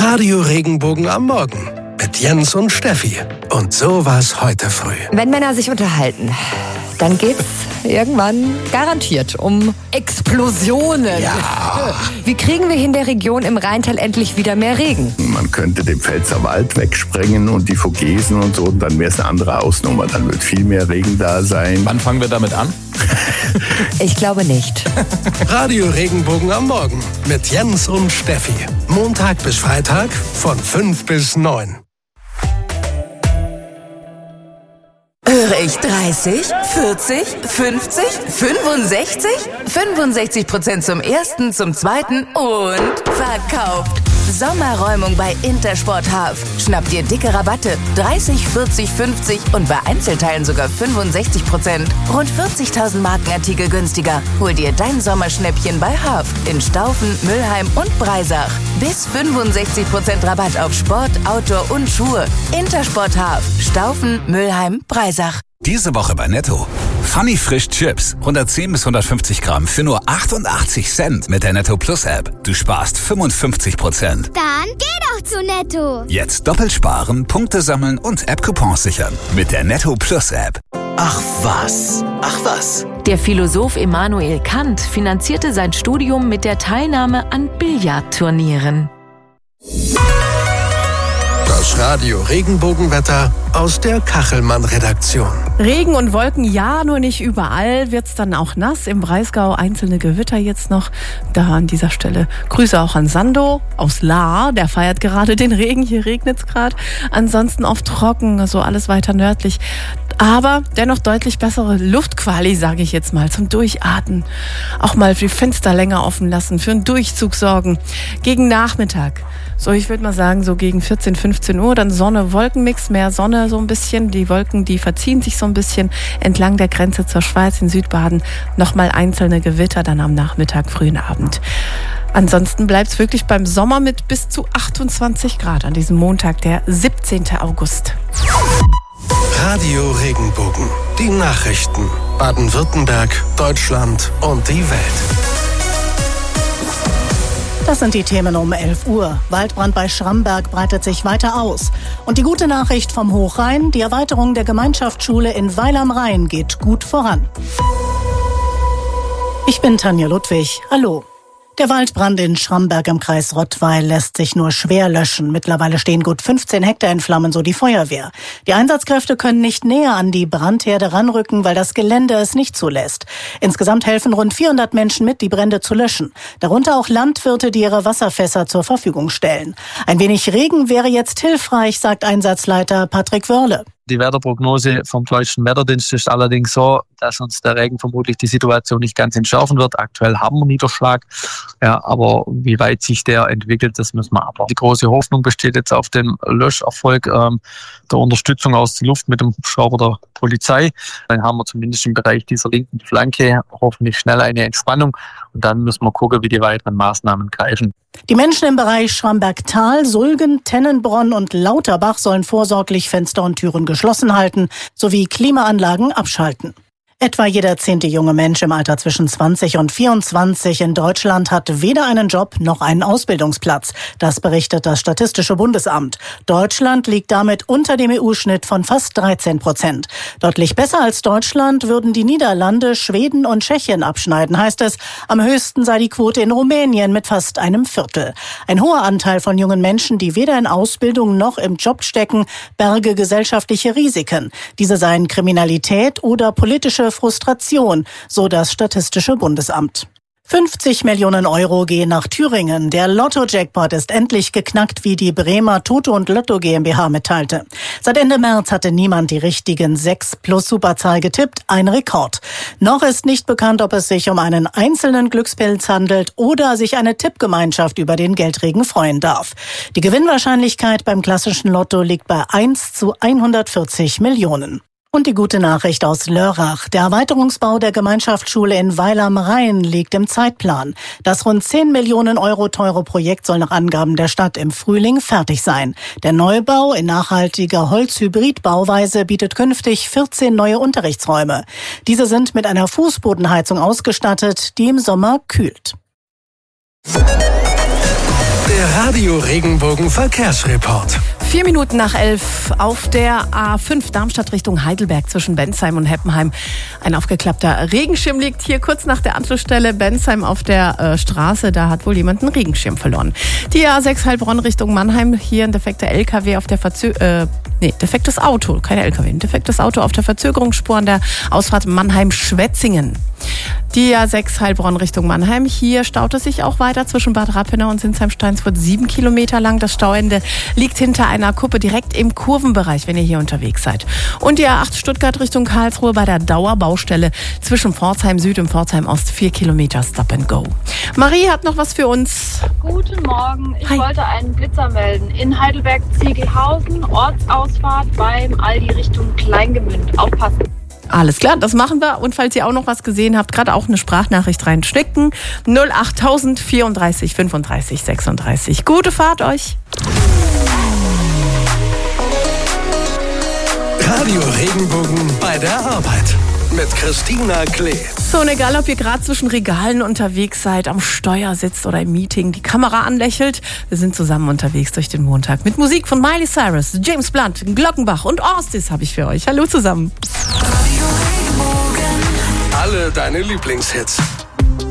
Radio Regenbogen am Morgen mit Jens und Steffi. Und so war's heute früh. Wenn Männer sich unterhalten, dann geht's irgendwann garantiert um Explosionen. Ja. Wie kriegen wir hier in der Region im Rheintal endlich wieder mehr Regen? Man könnte den Pfälzer Wald wegsprengen und die Vogesen und so, und dann wäre es eine andere Hausnummer. Dann wird viel mehr Regen da sein. Wann fangen wir damit an? Ich glaube nicht. Radio Regenbogen am Morgen mit Jens und Steffi. Montag bis Freitag von 5 bis 9. Höre ich 30, 40, 50, 65? 65% zum ersten, zum zweiten und verkauft. Sommerräumung bei Intersport Half. Schnapp dir dicke Rabatte. 30, 40, 50 und bei Einzelteilen sogar 65%. Rund 40.000 Markenartikel günstiger. Hol dir dein Sommerschnäppchen bei Half in Staufen, Mülheim und Breisach. Bis 65% Rabatt auf Sport, Outdoor und Schuhe. Intersport Half. Staufen, Mülheim, Breisach. Diese Woche bei Netto. Funny Frisch Chips. 110 bis 150 Gramm für nur 88 Cent mit der Netto Plus App. Du sparst 55%. Dann geh doch zu Netto. Jetzt doppelt sparen, Punkte sammeln und App-Coupons sichern. Mit der Netto Plus App. Ach was. Der Philosoph Immanuel Kant finanzierte sein Studium mit der Teilnahme an Billardturnieren. Das Radio Regenbogenwetter aus der Kachelmann-Redaktion. Regen und Wolken, ja, nur nicht überall wird's dann auch nass. Im Breisgau einzelne Gewitter jetzt noch. Da an dieser Stelle Grüße auch an Sando aus Lahr. Der feiert gerade den Regen, hier regnet's gerade. Ansonsten oft trocken, also alles weiter nördlich. Aber dennoch deutlich bessere Luftquali, sage ich jetzt mal, zum Durchatmen. Auch mal die Fenster länger offen lassen, für einen Durchzug sorgen. Gegen Nachmittag, so ich würde mal sagen, so gegen 14, 15 Uhr, dann Sonne-Wolkenmix, mehr Sonne so ein bisschen. Die Wolken, die verziehen sich so ein bisschen entlang der Grenze zur Schweiz in Südbaden. Nochmal einzelne Gewitter dann am Nachmittag, frühen Abend. Ansonsten bleibt es wirklich beim Sommer mit bis zu 28 Grad an diesem Montag, der 17. August. Radio Regenbogen. Die Nachrichten. Baden-Württemberg, Deutschland und die Welt. Das sind die Themen um 11 Uhr. Waldbrand bei Schramberg breitet sich weiter aus. Und die gute Nachricht vom Hochrhein, die Erweiterung der Gemeinschaftsschule in Weil am Rhein geht gut voran. Ich bin Tanja Ludwig. Hallo. Der Waldbrand in Schramberg im Kreis Rottweil lässt sich nur schwer löschen. Mittlerweile stehen gut 15 Hektar in Flammen, so die Feuerwehr. Die Einsatzkräfte können nicht näher an die Brandherde ranrücken, weil das Gelände es nicht zulässt. Insgesamt helfen rund 400 Menschen mit, die Brände zu löschen. Darunter auch Landwirte, die ihre Wasserfässer zur Verfügung stellen. Ein wenig Regen wäre jetzt hilfreich, sagt Einsatzleiter Patrick Wörle. Die Wetterprognose vom Deutschen Wetterdienst ist allerdings so, dass uns der Regen vermutlich die Situation nicht ganz entschärfen wird. Aktuell haben wir Niederschlag, ja, aber wie weit sich der entwickelt, das müssen wir abwarten. Die große Hoffnung besteht jetzt auf dem Löscherfolg der Unterstützung aus der Luft mit dem Hubschrauber der Polizei. Dann haben wir zumindest im Bereich dieser linken Flanke hoffentlich schnell eine Entspannung und dann müssen wir gucken, wie die weiteren Maßnahmen greifen. Die Menschen im Bereich Schramberg-Tal, Sulgen, Tennenbronn und Lauterbach sollen vorsorglich Fenster und Türen geschlossen halten sowie Klimaanlagen abschalten. Etwa jeder 10. junge Mensch im Alter zwischen 20 und 24 in Deutschland hat weder einen Job noch einen Ausbildungsplatz. Das berichtet das Statistische Bundesamt. Deutschland liegt damit unter dem EU-Schnitt von fast 13%. Deutlich besser als Deutschland würden die Niederlande, Schweden und Tschechien abschneiden, heißt es. Am höchsten sei die Quote in Rumänien mit fast einem Viertel. Ein hoher Anteil von jungen Menschen, die weder in Ausbildung noch im Job stecken, berge gesellschaftliche Risiken. Diese seien Kriminalität oder politische Frustration, so das Statistische Bundesamt. 50 Millionen Euro gehen nach Thüringen. Der Lotto-Jackpot ist endlich geknackt, wie die Bremer Toto und Lotto GmbH mitteilte. Seit Ende März hatte niemand die richtigen 6 plus Superzahl getippt, ein Rekord. Noch ist nicht bekannt, ob es sich um einen einzelnen Glückspilz handelt oder sich eine Tippgemeinschaft über den Geldregen freuen darf. Die Gewinnwahrscheinlichkeit beim klassischen Lotto liegt bei 1 zu 140 Millionen. Und die gute Nachricht aus Lörrach. Der Erweiterungsbau der Gemeinschaftsschule in Weil am Rhein liegt im Zeitplan. Das rund 10 Millionen Euro teure Projekt soll nach Angaben der Stadt im Frühling fertig sein. Der Neubau in nachhaltiger Holzhybrid-Bauweise bietet künftig 14 neue Unterrichtsräume. Diese sind mit einer Fußbodenheizung ausgestattet, die im Sommer kühlt. Der Radio Regenbogen Verkehrsreport. 4 Minuten nach 11 auf der A5 Darmstadt Richtung Heidelberg zwischen Bensheim und Heppenheim. Ein aufgeklappter Regenschirm liegt hier kurz nach der Anschlussstelle Bensheim auf der Straße. Da hat wohl jemand einen Regenschirm verloren. Die A6 Heilbronn Richtung Mannheim. Hier ein defekter LKW auf der defektes Auto, kein LKW, ein defektes Auto auf der Verzögerungsspur an der Ausfahrt Mannheim-Schwetzingen. Die A6 Heilbronn Richtung Mannheim. Hier staut es sich auch weiter zwischen Bad Rappenau und Sinsheim-Steinsfurt 7 Kilometer lang. Das Stauende liegt hinter einer Kuppe direkt im Kurvenbereich, wenn ihr hier unterwegs seid. Und die A8 Stuttgart Richtung Karlsruhe bei der Dauerbaustelle zwischen Pforzheim Süd und Pforzheim Ost 4 Kilometer Stop and Go. Marie hat noch was für uns. Guten Morgen. Ich wollte einen Blitzer melden. In Heidelberg-Ziegelhausen, Ortsausfahrt beim Aldi Richtung Kleingemünd. Aufpassen. Alles klar, das machen wir. Und falls ihr auch noch was gesehen habt, gerade auch eine Sprachnachricht reinstecken. 08000 34 35 36. Gute Fahrt euch. Radio Regenbogen bei der Arbeit mit Christina Klee. So, und egal, ob ihr gerade zwischen Regalen unterwegs seid, am Steuer sitzt oder im Meeting, die Kamera anlächelt, wir sind zusammen unterwegs durch den Montag mit Musik von Miley Cyrus, James Blunt, Glockenbach und Orstis habe ich für euch. Hallo zusammen. Alle deine Lieblingshits.